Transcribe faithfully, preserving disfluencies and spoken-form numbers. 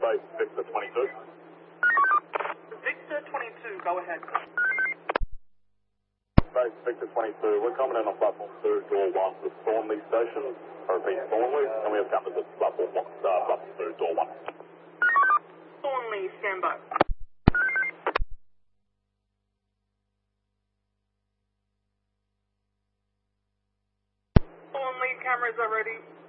base Victor twenty-two. Victor twenty-two, go ahead. Base Victor twenty-two, we're coming in on platform two, door one to Thornley Station. I repeat, Thornley, and we have cameras at platform one, uh, platform two, door one. Thornley, stand by. Thornley, cameras are ready.